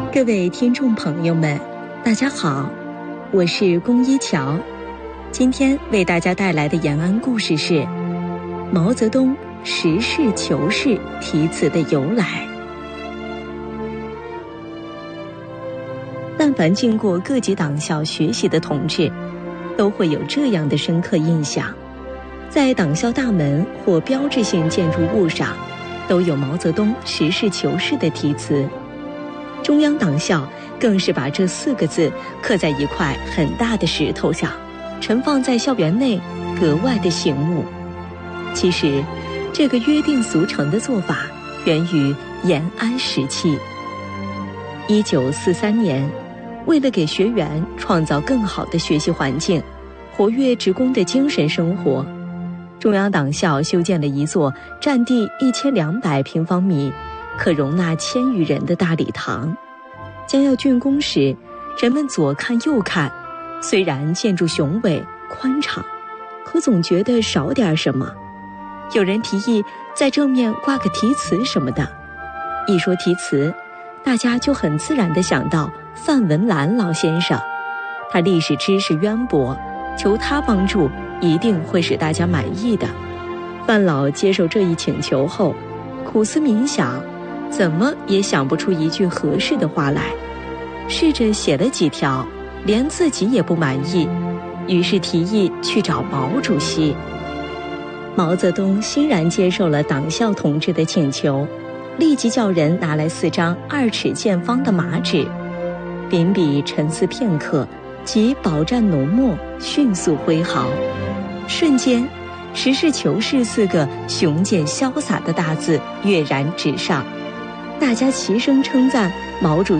各位听众朋友们，大家好，我是龚一桥。今天为大家带来的延安故事是毛泽东实事求是题词的由来。但凡经过各级党校学习的同志，都会有这样的深刻印象，在党校大门或标志性建筑物上都有毛泽东实事求是的题词。中央党校更是把这4个字刻在一块很大的石头上，陈放在校园内，格外的醒目。其实这个约定俗成的做法源于延安时期。1943年，为了给学员创造更好的学习环境，活跃职工的精神生活，中央党校修建了一座占地1200平方米，可容纳1000余人的大礼堂。将要竣工时，人们左看右看，虽然建筑雄伟宽敞，可总觉得少点什么。有人提议在正面挂个题词什么的。一说题词，大家就很自然地想到范文澜老先生，他历史知识渊博，求他帮助一定会使大家满意的。范老接受这一请求后，苦思冥想，怎么也想不出一句合适的话来，试着写了几条，连自己也不满意，于是提议去找毛主席。毛泽东欣然接受了党校同志的请求，立即叫人拿来4张2尺见方的麻纸，秉笔沉思片刻，即饱蘸浓墨，迅速挥毫，瞬间实事求是4个雄健潇洒的大字跃然纸上，大家齐声称赞毛主席